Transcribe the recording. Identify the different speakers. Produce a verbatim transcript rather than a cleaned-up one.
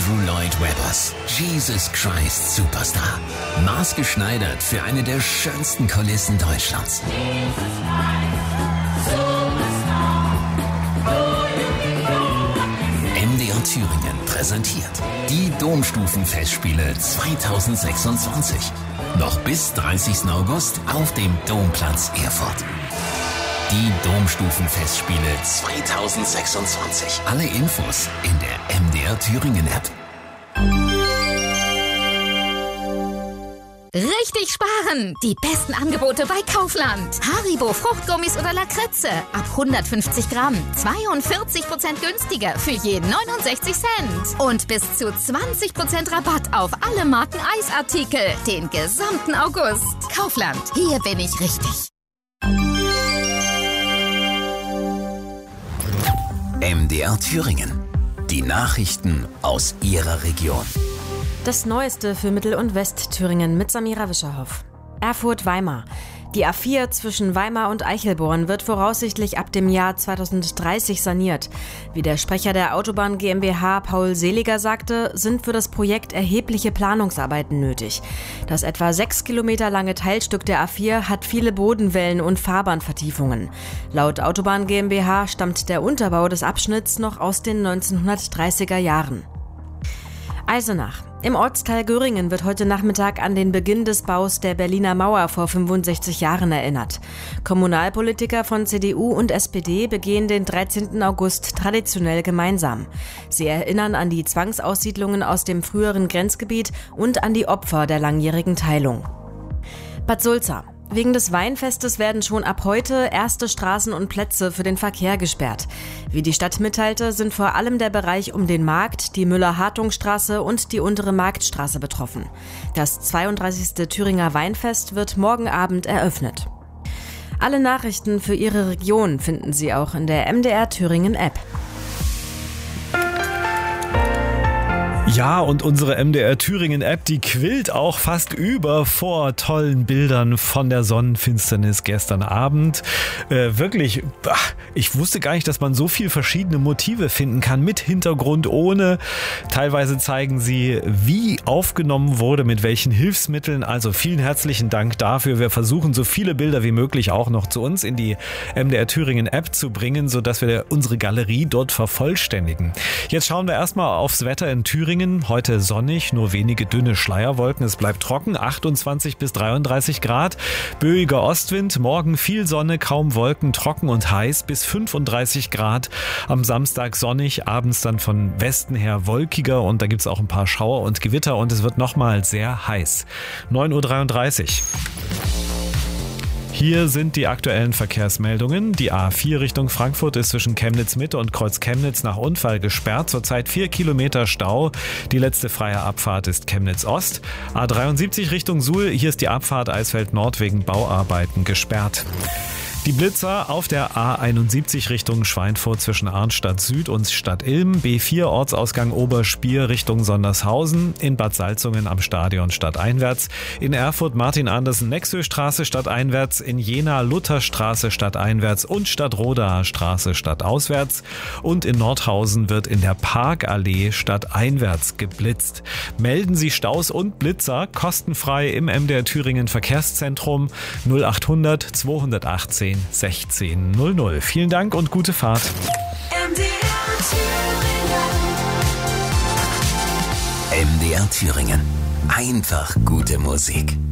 Speaker 1: Andrew Lloyd Webbers Jesus Christ Superstar. Maßgeschneidert für eine der schönsten Kulissen Deutschlands. M D R Thüringen präsentiert die Domstufenfestspiele zweitausendsechsundzwanzig. Noch bis dreißigsten August auf dem Domplatz Erfurt. Die Domstufenfestspiele zweitausendsechsundzwanzig. Alle Infos in der M D R Thüringen App.
Speaker 2: Richtig sparen! Die besten Angebote bei Kaufland. Haribo Fruchtgummis oder Lakritze ab hundertfünfzig Gramm. zweiundvierzig Prozent günstiger für jeden neunundsechzig Cent. Und bis zu zwanzig Prozent Rabatt auf alle Marken Eisartikel. Den gesamten August. Kaufland. Hier bin ich richtig.
Speaker 1: M D R Thüringen. Die Nachrichten aus Ihrer Region.
Speaker 3: Das Neueste für Mittel- und Westthüringen mit Samira Wischerhoff. Erfurt-Weimar. Die A vier zwischen Weimar und Eichelborn wird voraussichtlich ab dem Jahr zweitausenddreißig saniert. Wie der Sprecher der Autobahn GmbH Paul Seliger sagte, sind für das Projekt erhebliche Planungsarbeiten nötig. Das etwa sechs Kilometer lange Teilstück der A vier hat viele Bodenwellen und Fahrbahnvertiefungen. Laut Autobahn GmbH stammt der Unterbau des Abschnitts noch aus den neunzehnhundertdreißiger Jahren. Eisenach. Im Ortsteil Göringen wird heute Nachmittag an den Beginn des Baus der Berliner Mauer vor fünfundsechzig Jahren erinnert. Kommunalpolitiker von C D U und S P D begehen den dreizehnten August traditionell gemeinsam. Sie erinnern an die Zwangsaussiedlungen aus dem früheren Grenzgebiet und an die Opfer der langjährigen Teilung. Bad Sulza. Wegen des Weinfestes werden schon ab heute erste Straßen und Plätze für den Verkehr gesperrt. Wie die Stadt mitteilte, sind vor allem der Bereich um den Markt, die Müller-Hartung-Straße und die untere Marktstraße betroffen. Das zweiunddreißigste Thüringer Weinfest wird morgen Abend eröffnet. Alle Nachrichten für Ihre Region finden Sie auch in der M D R Thüringen App.
Speaker 4: Ja, und unsere M D R Thüringen App, die quillt auch fast über vor tollen Bildern von der Sonnenfinsternis gestern Abend. Äh, wirklich, ach, ich wusste gar nicht, dass man so viel verschiedene Motive finden kann, mit Hintergrund, ohne. Teilweise zeigen sie, wie aufgenommen wurde, mit welchen Hilfsmitteln. Also vielen herzlichen Dank dafür. Wir versuchen, so viele Bilder wie möglich auch noch zu uns in die M D R Thüringen App zu bringen, sodass wir unsere Galerie dort vervollständigen. Jetzt schauen wir erstmal aufs Wetter in Thüringen. Heute sonnig, nur wenige dünne Schleierwolken. Es bleibt trocken, achtundzwanzig bis dreiunddreißig Grad. Böiger Ostwind, morgen viel Sonne, kaum Wolken, trocken und heiß bis fünfunddreißig Grad. Am Samstag sonnig, abends dann von Westen her wolkiger und da gibt es auch ein paar Schauer und Gewitter und es wird nochmal sehr heiß. neun Uhr dreiunddreißig. Hier sind die aktuellen Verkehrsmeldungen. Die A vier Richtung Frankfurt ist zwischen Chemnitz Mitte und Kreuz Chemnitz nach Unfall gesperrt. Zurzeit vier Kilometer Stau. Die letzte freie Abfahrt ist Chemnitz Ost. A dreiundsiebzig Richtung Suhl. Hier ist die Abfahrt Eisfeld Nord wegen Bauarbeiten gesperrt. Die Blitzer auf der A einundsiebzig Richtung Schweinfurt zwischen Arnstadt Süd und Stadt Ilm, B vier Ortsausgang Oberspier Richtung Sondershausen, in Bad Salzungen am Stadion stadteinwärts, in Erfurt Martin-Andersen-Nexö-Straße stadteinwärts, in Jena Lutherstraße stadteinwärts und Stadtrodaer Straße stadtauswärts und in Nordhausen wird in der Parkallee stadteinwärts geblitzt. Melden Sie Staus und Blitzer kostenfrei im M D R Thüringen Verkehrszentrum null achthundert zweihundertachtzehn sechzehn null null. Vielen Dank und gute Fahrt.
Speaker 1: M D R Thüringen. M D R Thüringen. Einfach gute Musik.